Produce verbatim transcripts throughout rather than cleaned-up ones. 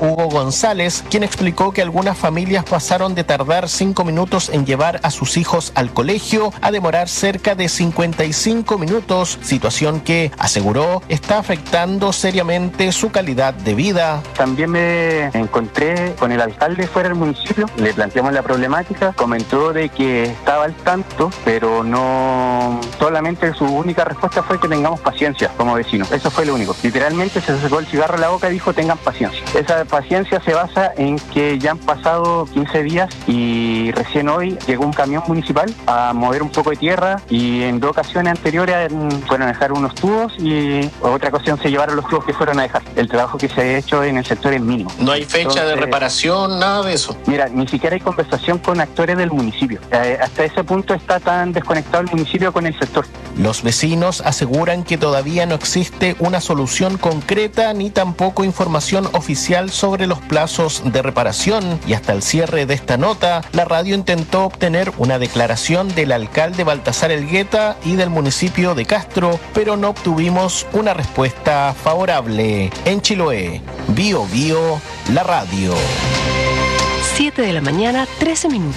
Hugo González, quien explicó que algunas familias pasaron de tardar cinco minutos en llevar a sus hijos al colegio a demorar cerca de cincuenta y cinco minutos, situación que, aseguró, está afectando seriamente su calidad de vida. También me encontré con el alcalde fuera del municipio, le planteamos la problemática, comentó de que estaba al tanto, pero no, solamente su única respuesta fue que tengamos paciencia como vecinos, eso fue lo único. Literalmente se sacó el cigarro a la boca y dijo tengan paciencia. Esa paciencia se basa en que ya han pasado quince días y recién hoy llegó un camión municipal a mover un poco de tierra y en dos ocasiones anteriores fueron a dejar unos tubos y otra ocasión se llevaron los tubos que fueron a dejar. El trabajo que se ha hecho en el sector es mínimo. ¿No hay fecha Entonces, de reparación, nada de eso? Mira, ni siquiera hay conversación con actores del municipio. Eh, hasta ese punto está tan desconectado el municipio con el sector. Los vecinos aseguran que todavía no existe una solución concreta ni tampoco información oficial sobre los plazos de reparación, y hasta el cierre de esta nota, la radio intentó obtener una declaración del alcalde Baltasar Elgueta y del municipio de Castro, pero no obtuvimos una respuesta favorable. En Chiloé, Bio Bio, la radio. siete de la mañana, trece minutos.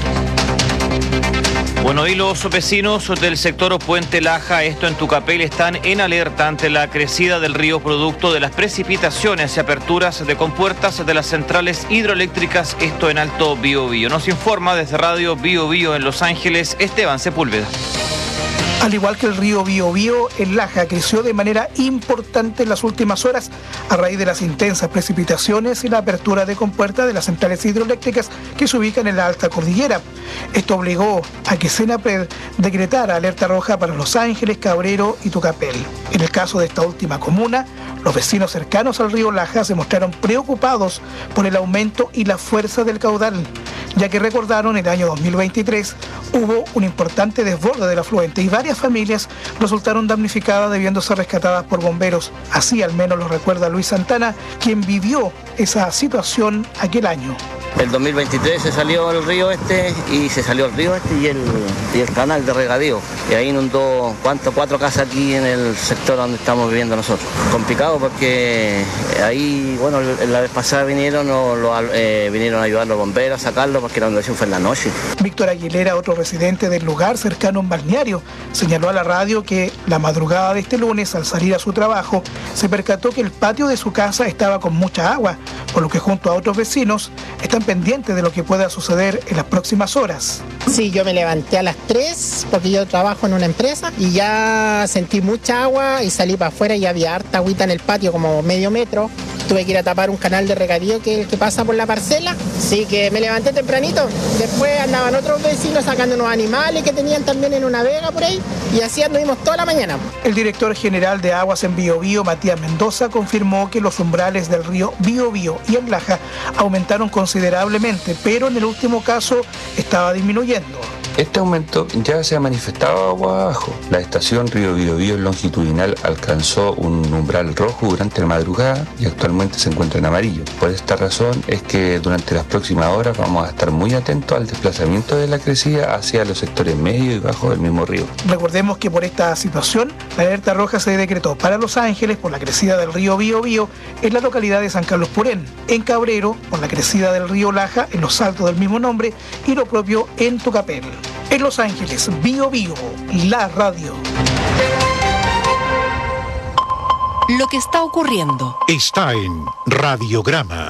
Bueno, y los vecinos del sector Puente Laja, esto en Tucapel, están en alerta ante la crecida del río producto de las precipitaciones y aperturas de compuertas de las centrales hidroeléctricas, esto en Alto Biobío. Nos informa desde Radio Biobío en Los Ángeles, Esteban Sepúlveda. Al igual que el río Biobío, el Laja creció de manera importante en las últimas horas a raíz de las intensas precipitaciones y la apertura de compuertas de las centrales hidroeléctricas que se ubican en la alta cordillera. Esto obligó a que Senapred decretara alerta roja para Los Ángeles, Cabrero y Tucapel. En el caso de esta última comuna, los vecinos cercanos al río Laja se mostraron preocupados por el aumento y la fuerza del caudal, ya que recordaron el año dos mil veintitrés hubo un importante desborde del afluente y varias familias resultaron damnificadas debiendo ser rescatadas por bomberos. Así al menos lo recuerda Luis Santana, quien vivió esa situación aquel año. El dos mil veintitrés se salió el río este y se salió el río este y el, y el canal de regadío. Y ahí inundó ¿cuánto? cuatro casas aquí en el sector donde estamos viviendo nosotros. Complicado porque ahí, bueno, la vez pasada vinieron, o lo, eh, vinieron a ayudar los bomberos a sacarlo porque la inundación fue en la noche. Víctor Aguilera, otro residente del lugar cercano a un balneario, señaló a la radio que la madrugada de este lunes, al salir a su trabajo, se percató que el patio de su casa estaba con mucha agua, por lo que junto a otros vecinos están pendientes de lo que pueda suceder en las próximas horas. Sí, yo me levanté a las tres porque yo trabajo en una empresa y ya sentí mucha agua y salí para afuera y había harta agüita en el patio, como medio metro. Tuve que ir a tapar un canal de regadío que, que pasa por la parcela, así que me levanté tempranito. Después andaban otros vecinos sacando unos animales que tenían también en una vega por ahí y así anduvimos toda la mañana. El director general de Aguas en Biobío, Matías Mendoza, confirmó que los umbrales del río Biobío y el Laja aumentaron considerablemente, pero en el último caso estaba disminuyendo. Este aumento ya se ha manifestado agua abajo. La estación Río Biobío longitudinal alcanzó un umbral rojo durante la madrugada y actualmente se encuentra en amarillo. Por esta razón es que durante las próximas horas vamos a estar muy atentos al desplazamiento de la crecida hacia los sectores medio y bajo del mismo río. Recordemos que por esta situación, la alerta roja se decretó para Los Ángeles por la crecida del río Biobío en la localidad de San Carlos Purén, en Cabrero por la crecida del río Laja en los altos del mismo nombre y lo propio en Tucapel. En Los Ángeles, Biobío, la radio. Lo que está ocurriendo está en Radiograma.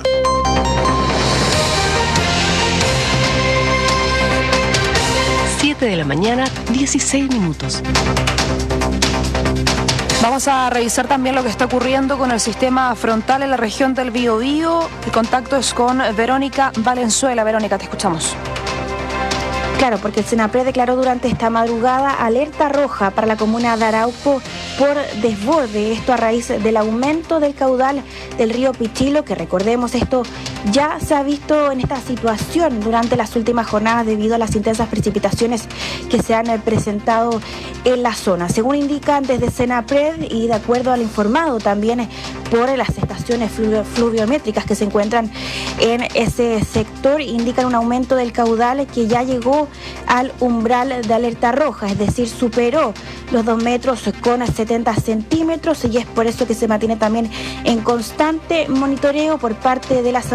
siete de la mañana, dieciséis minutos. Vamos a revisar también lo que está ocurriendo con el sistema frontal en la región del Biobío. El contacto es con Verónica Valenzuela. Verónica, te escuchamos. Claro, porque el Senapred declaró durante esta madrugada alerta roja para la comuna de Arauco por desborde, esto a raíz del aumento del caudal del río Pichilo, que recordemos esto ya se ha visto en esta situación durante las últimas jornadas debido a las intensas precipitaciones que se han presentado en la zona. Según indican desde Senapred y de acuerdo al informado también por las estaciones fluvio- fluviométricas que se encuentran en ese sector, indican un aumento del caudal que ya llegó al umbral de alerta roja, es decir, superó los dos metros con setenta centímetros y es por eso que se mantiene también en constante monitoreo por parte de las